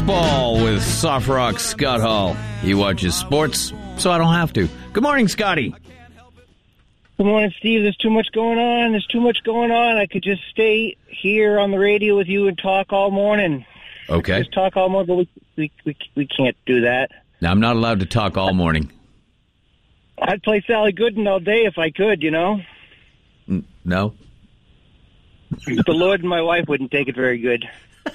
Ball with Soft Rock Scott Hall. He watches sports, so I don't have to. Good morning, Scotty. Good morning, Steve. There's too much going on. I could just stay here on the radio with you and talk all morning. Okay. Just talk all morning, but we can't do that. Now, I'm not allowed to talk all morning. I'd play Sally Gooden all day if I could, you know. No? The Lord and my wife wouldn't take it very good.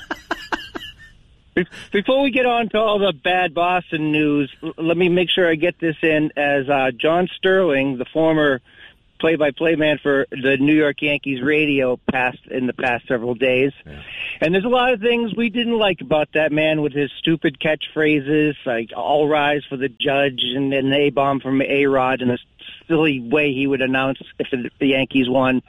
Before we get on to all the bad Boston news, let me make sure I get this in as John Sterling, the former play-by-play man for the New York Yankees radio, passed in the past several days. Yeah. And there's a lot of things we didn't like about that man with his stupid catchphrases, like all rise for the judge and an A-bomb from A-Rod and the silly way he would announce if the Yankees won.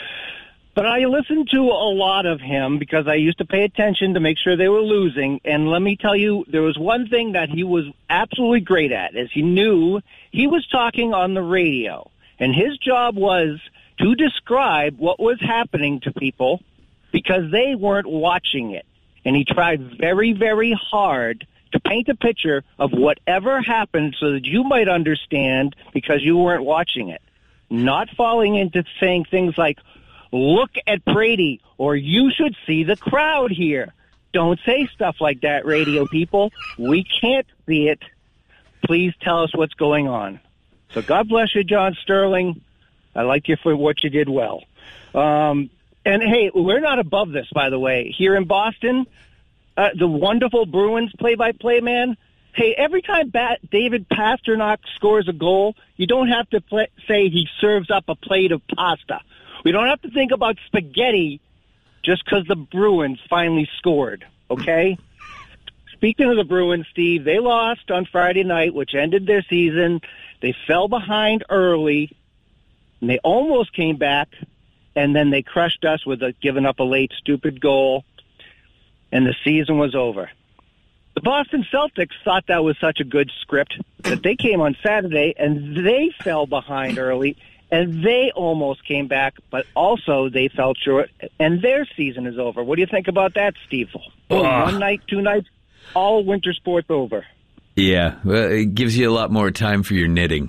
But I listened to a lot of him because I used to pay attention to make sure they were losing. And let me tell you, there was one thing that he was absolutely great at, is he knew he was talking on the radio. And his job was to describe what was happening to people because they weren't watching it. And he tried very, very hard to paint a picture of whatever happened so that you might understand because you weren't watching it. Not falling into saying things like, look at Brady, or you should see the crowd here. Don't say stuff like that, radio people. We can't see it. Please tell us what's going on. So God bless you, John Sterling. I like you for what you did well. And, hey, we're not above this, by the way. Here in Boston, the wonderful Bruins play-by-play man, hey, every time David Pastrnak scores a goal, you don't have to say he serves up a plate of pasta. We don't have to think about spaghetti just because the Bruins finally scored, okay? Speaking of the Bruins, Steve, they lost on Friday night, which ended their season. They fell behind early, and they almost came back, and then they crushed us with giving up a late, stupid goal, and the season was over. The Boston Celtics thought that was such a good script that they came on Saturday, and they fell behind early, and they almost came back, but also they fell short, and their season is over. What do you think about that, Steve? One night, 2 nights, all winter sports over. Yeah, well, it gives you a lot more time for your knitting.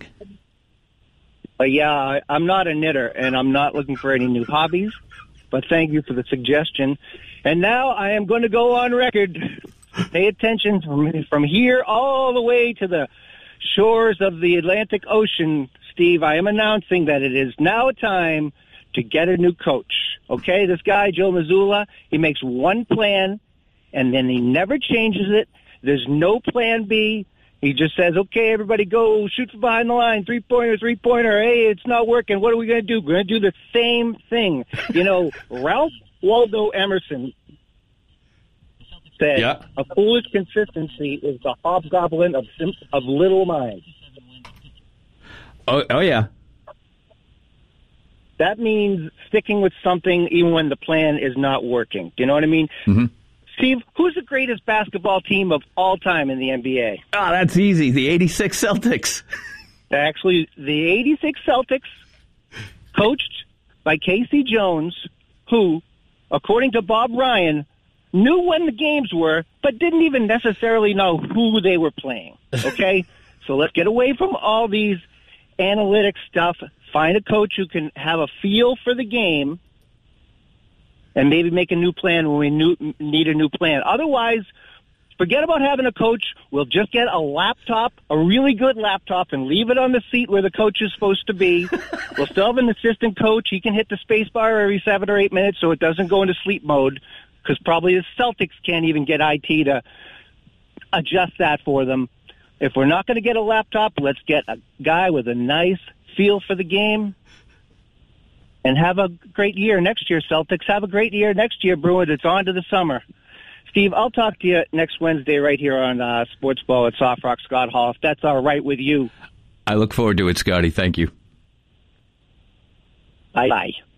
Yeah, I'm not a knitter, and I'm not looking for any new hobbies, but thank you for the suggestion. And now I am going to go on record. Pay attention from here all the way to the shores of the Atlantic Ocean, Steve. I am announcing that it is now time to get a new coach. Okay, this guy, Joe Mazzulla, he makes one plan, and then he never changes it. There's no plan B. He just says, okay, everybody go shoot from behind the line, three-pointer. Hey, it's not working. What are we going to do? We're going to do the same thing. You know, Ralph Waldo Emerson said, a foolish consistency is the hobgoblin of little minds. Oh, yeah. That means sticking with something even when the plan is not working. Do you know what I mean? Mm-hmm. Steve, who's the greatest basketball team of all time in the NBA? Oh, that's easy. The 86 Celtics. Actually, the 86 Celtics, coached by Casey Jones, who, according to Bob Ryan, knew when the games were, but didn't even necessarily know who they were playing. Okay? So let's get away from all these analytic stuff. Find a coach who can have a feel for the game and maybe make a new plan when we need a new plan. Otherwise, forget about having a coach. We'll just get a laptop, a really good laptop, and leave it on the seat where the coach is supposed to be. We'll still have an assistant coach. He can hit the space bar every 7 or 8 minutes so it doesn't go into sleep mode, because probably the Celtics can't even get IT to adjust that for them. If we're not going to get a laptop, let's get a guy with a nice feel for the game and have a great year next year, Celtics. Have a great year next year, Bruins. It's on to the summer. Steve, I'll talk to you next Wednesday right here on Sports Ball at Soft Rock Scott Hall, if that's all right with you. I look forward to it, Scotty. Thank you. Bye.